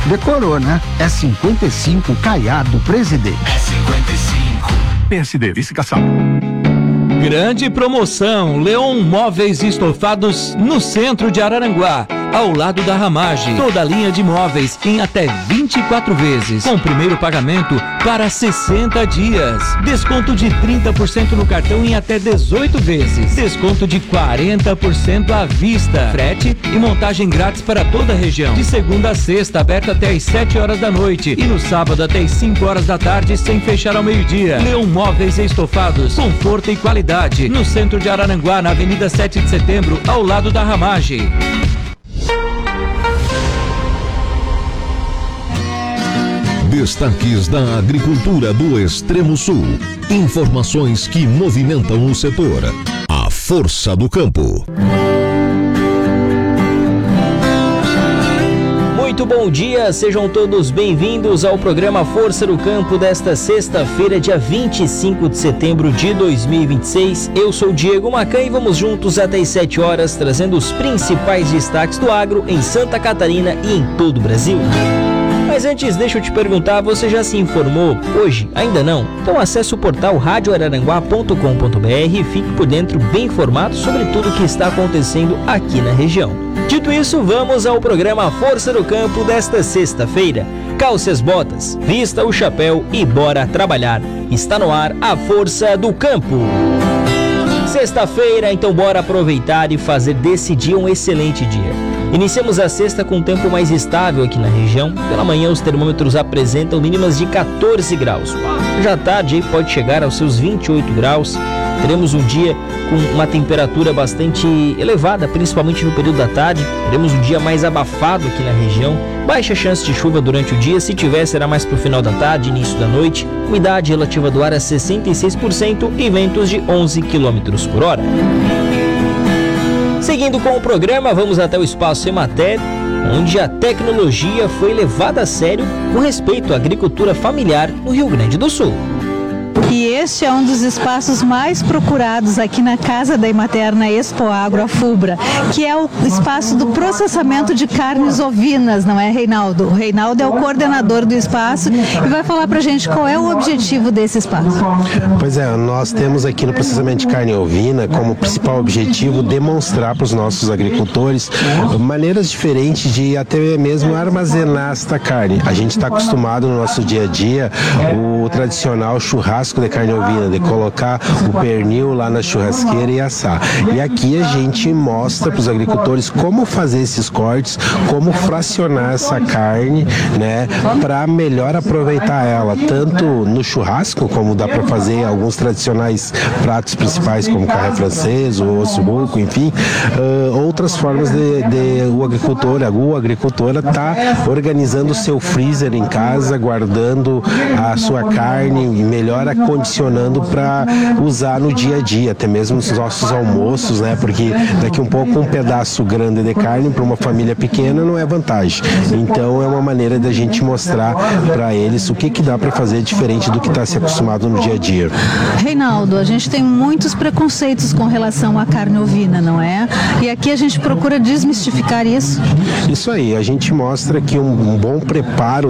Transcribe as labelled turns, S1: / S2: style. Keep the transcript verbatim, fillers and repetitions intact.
S1: Decorou, né? É cinquenta e cinco Caiado Presidente.
S2: É cinquenta e cinco. P S D, vice-caçado.
S3: Grande promoção, Leon Móveis Estofados no centro de Araranguá, ao lado da Ramage. Toda a linha de móveis em até vinte e quatro vezes, com primeiro pagamento para sessenta dias. Desconto de trinta por cento no cartão em até dezoito vezes. Desconto de quarenta por cento à vista. Frete e montagem grátis para toda a região. De segunda a sexta, aberto até às sete horas da noite. E no sábado até às cinco horas da tarde, sem fechar ao meio-dia. Leon Móveis Estofados, conforto e qualidade. No centro de Araranguá, na Avenida sete de Setembro, ao lado da Ramage.
S4: Destaques da agricultura do Extremo Sul. Informações que movimentam o setor. A força do campo.
S5: Muito bom dia, sejam todos bem-vindos ao programa Força do Campo desta sexta-feira, dia vinte e cinco de setembro de dois mil e vinte e seis. Eu sou Diego Macan e vamos juntos até às sete horas, trazendo os principais destaques do agro em Santa Catarina e em todo o Brasil. Mas antes, deixa eu te perguntar, você já se informou? Hoje? Ainda não? Então acesse o portal rádio araranguá ponto com ponto br e fique por dentro bem informado sobre tudo o que está acontecendo aqui na região. Dito isso, vamos ao programa Força do Campo desta sexta-feira. Calce as botas, vista o chapéu e bora trabalhar. Está no ar a Força do Campo. Sexta-feira, então bora aproveitar e fazer desse dia um excelente dia. Iniciamos a sexta com um tempo mais estável aqui na região. Pela manhã os termômetros apresentam mínimas de catorze graus. Já à tarde aí pode chegar aos seus vinte e oito graus. Teremos um dia com uma temperatura bastante elevada, principalmente no período da tarde. Teremos um dia mais abafado aqui na região. Baixa chance de chuva durante o dia, se tiver será mais para o final da tarde, início da noite. Umidade relativa do ar é sessenta e seis por cento e ventos de onze quilômetros por hora. Seguindo com o programa, vamos até o Espaço Emater, onde a tecnologia foi levada a sério com respeito à agricultura familiar no Rio Grande do Sul.
S6: E este é um dos espaços mais procurados aqui na Casa da Emater, na Expo Agro, a FUBRA, que é o espaço do processamento de carnes ovinas, não é, Reinaldo? O Reinaldo é o coordenador do espaço e vai falar pra gente qual é o objetivo desse espaço.
S7: Pois é, nós temos aqui no processamento de carne ovina como principal objetivo demonstrar para os nossos agricultores maneiras diferentes de até mesmo armazenar esta carne. A gente está acostumado no nosso dia a dia o tradicional churrasco de carne ovina, de colocar o pernil lá na churrasqueira e assar. E aqui a gente mostra para os agricultores como fazer esses cortes, como fracionar essa carne, né, para melhor aproveitar ela, tanto no churrasco, como dá para fazer alguns tradicionais pratos principais, como carré francês, o osso buco, enfim, uh, outras formas de, de o agricultor, a o agricultora tá organizando o seu freezer em casa, guardando a sua carne e melhor acondicionando para usar no dia a dia, até mesmo nos nossos almoços, né? Porque daqui um pouco um pedaço grande de carne para uma família pequena não é vantagem. Então é uma maneira da gente mostrar para eles o que que dá para fazer diferente do que está se acostumado no dia a dia.
S6: Reinaldo, a gente tem muitos preconceitos com relação à carne ovina, não é? E aqui a gente procura desmistificar isso.
S7: Isso aí, a gente mostra que um, um bom preparo